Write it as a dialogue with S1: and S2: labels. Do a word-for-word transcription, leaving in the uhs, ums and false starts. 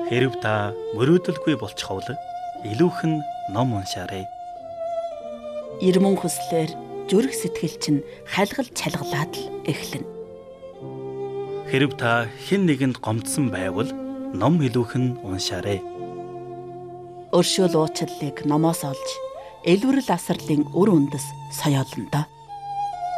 S1: Хэрэв та мөрөөдөлгүй болчихвол илүүхэн ном уншаарай.
S2: Ирмэн хүслээр зүрх сэтгэл чинь хайлгал чалгалаад л эхлэнэ.
S1: Хэрэв та хэн нэгэнд гомдсон байвал ном илүүхэн уншаарай.
S2: Өршөөл уучлалыг номоос олж, элвэрл асарлын үр үндэс соёолондоо.